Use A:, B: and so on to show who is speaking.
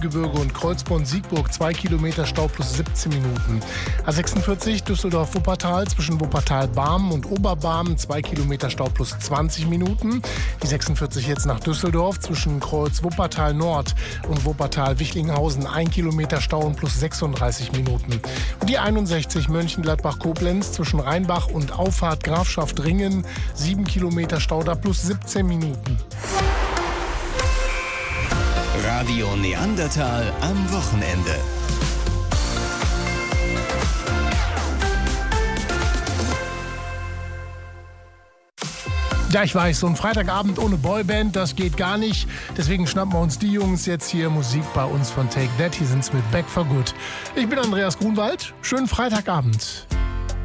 A: Erzgebirge und Kreuzborn-Siegburg 2 Kilometer Stau plus 17 Minuten. A46 Düsseldorf-Wuppertal zwischen Wuppertal-Barmen und Oberbarmen 2 Kilometer Stau plus 20 Minuten. Die 46 jetzt nach Düsseldorf zwischen Kreuz Wuppertal-Nord und Wuppertal-Wichlinghausen 1 Kilometer Stau und plus 36 Minuten. Und die 61 Mönchengladbach-Koblenz zwischen Rheinbach und Auffahrt Grafschaft Ringen 7 Kilometer Stau da plus 17 Minuten.
B: Radio Neandertal am Wochenende.
A: Ja, ich weiß, so ein Freitagabend ohne Boyband, das geht gar nicht. Deswegen schnappen wir uns die Jungs jetzt hier Musik bei uns von Take That. Hier sind's mit Back for Good. Ich bin Andreas Grunwald. Schönen Freitagabend.